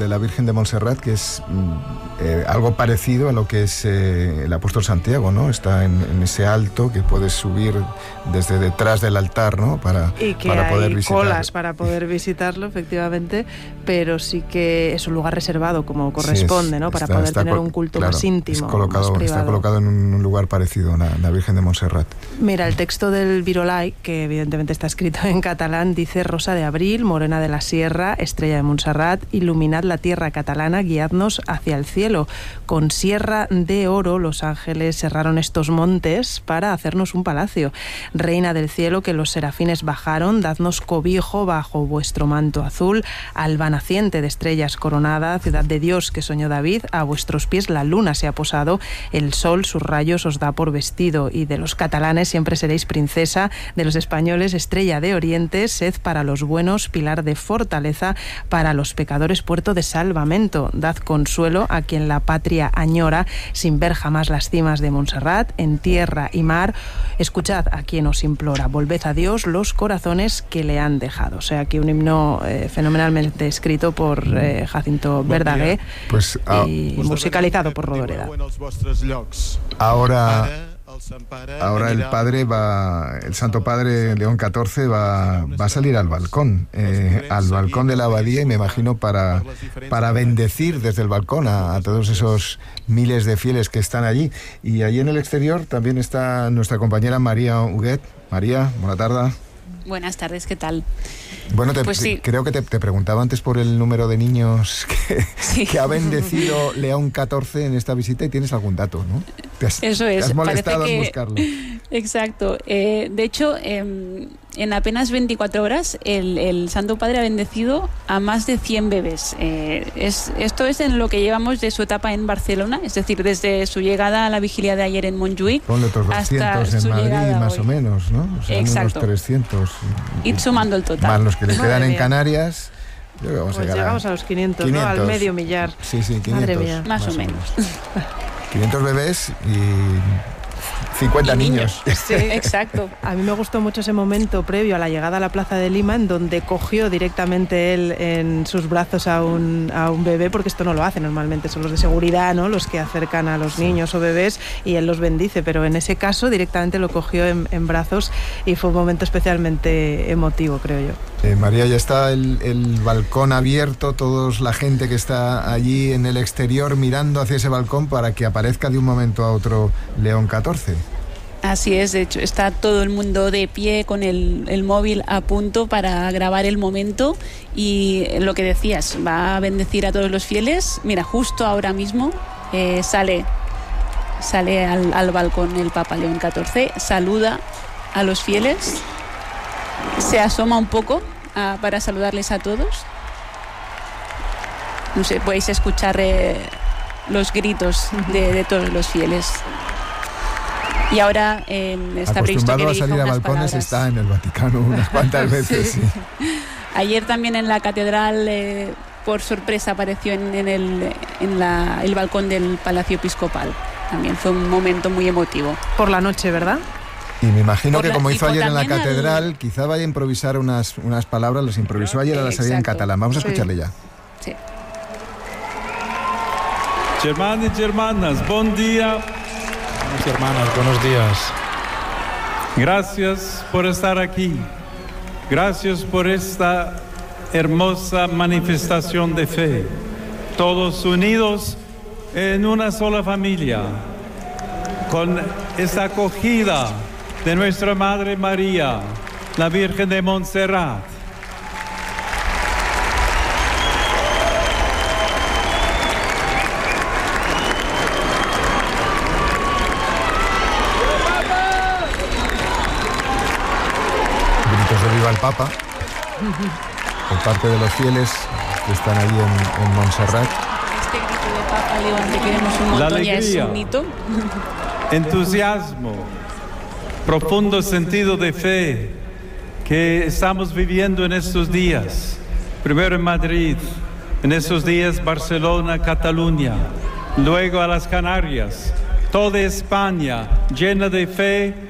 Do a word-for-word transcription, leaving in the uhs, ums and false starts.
de la Virgen de Montserrat, que es eh, algo parecido a lo que es eh, el apóstol Santiago, ¿no? Está en, en ese alto que puedes subir desde detrás del altar, ¿no? Para, y que para poder hay visitar. colas para poder visitarlo, efectivamente, pero sí que es un lugar reservado como corresponde, sí, es, ¿no? Para está, poder está tener col- un culto claro, más íntimo, colocado, más privado. Está colocado en un lugar parecido a la, la Virgen de Montserrat. Mira, el texto del Virolai, que evidentemente está escrito en catalán, dice: Rosa de abril, morena de la sierra, estrella de Montserrat, iluminad la tierra catalana, guiadnos hacia el cielo. Con sierra de oro los ángeles serraron estos montes para hacernos un palacio. Reina del cielo, que los serafines bajaron, dadnos cobijo bajo vuestro manto azul. Alba naciente de estrellas coronada, ciudad de Dios que soñó David, a vuestros pies la luna se ha posado, el sol sus rayos os da por vestido, y de los catalanes siempre seréis princesa, de los españoles estrella de oriente, sed para los buenos pilar de fortaleza, para los pecadores puerto de salvamento. Dad consuelo a quien la patria añora, sin ver jamás las cimas de Montserrat, en tierra y mar. Escuchad a quien os implora, volved a Dios los corazones que le han dejado. O sea, aquí un himno eh, fenomenalmente escrito por eh, Jacinto Verdaguer, pues, ah, y musicalizado por Rodoreda. Ahora, ahora el padre va, el Santo Padre León catorce va, va a salir al balcón, eh, al balcón de la abadía, y me imagino para, para bendecir desde el balcón a, a todos esos miles de fieles que están allí. Y allí en el exterior también está nuestra compañera María Huguet. María, buena tarde. Buenas tardes, ¿qué tal? Bueno, te, pues sí. creo que te, te preguntaba antes por el número de niños que, sí. que ha bendecido León catorce en esta visita, y tienes algún dato, ¿no? Te has, Eso es. Te has molestado que... en buscarlo. Exacto. Eh, de hecho, eh, en apenas veinticuatro horas el, el Santo Padre ha bendecido a más de cien bebés. Eh, es, esto es en lo que llevamos de su etapa en Barcelona, es decir, desde su llegada a la vigilia de ayer en Montjuïc. Ponle otros doscientos en Madrid, más hoy. o menos, ¿no? O sea, exacto. Unos trescientos. Ir sumando el total. Más los que le Madre quedan mía. en Canarias. Yo creo que vamos pues a llegamos a, a los quinientos, quinientos, ¿no? Al medio millar. Sí, sí, quinientos. Madre mía. Más, más o menos. menos. quinientos bebés y cincuenta y niños. niños. Sí, exacto. A mí me gustó mucho ese momento previo a la llegada a la Plaza de Lima, en donde cogió directamente él en sus brazos a un, a un bebé, porque esto no lo hace normalmente, son los de seguridad, ¿no? Los que acercan a los sí. niños o bebés, y él los bendice, pero en ese caso directamente lo cogió en, en brazos, y fue un momento especialmente emotivo, creo yo. Eh, María, ya está el, el balcón abierto, toda la gente que está allí en el exterior mirando hacia ese balcón para que aparezca de un momento a otro León catorce. Así es, de hecho está todo el mundo de pie con el, el móvil a punto para grabar el momento, y lo que decías, va a bendecir a todos los fieles. Mira, justo ahora mismo eh, sale, sale al, al balcón el Papa León catorce, saluda a los fieles, se asoma un poco a, para saludarles a todos. No sé, podéis escuchar eh, los gritos de, de todos los fieles. Y ahora eh, está previsto que dirija a salir a balcones palabras. Está en el Vaticano unas cuantas veces. Sí. Sí. Ayer también en la catedral, eh, por sorpresa, apareció en, en, el, en la, el balcón del Palacio Episcopal. También fue un momento muy emotivo. Por la noche, ¿verdad? Y me imagino que la, como hizo ayer en la catedral, al... quizá vaya a improvisar unas, unas palabras, las improvisó ayer a la salida en catalán. Vamos a escucharle sí. ya. Sí. Germanos y hermanas, buen día. Hermanas, buenos días. Gracias por estar aquí. Gracias por esta hermosa manifestación de fe. Todos unidos en una sola familia, con esta acogida de nuestra Madre María, la Virgen de Montserrat. Viva el Papa, por parte de los fieles que están allí en, en Montserrat. Este grito de Papa León, te queremos un montón, ya es un hito. Entusiasmo, profundo sentido de fe que estamos viviendo en estos días. Primero en Madrid, en estos días Barcelona, Cataluña, luego a las Canarias, toda España llena de fe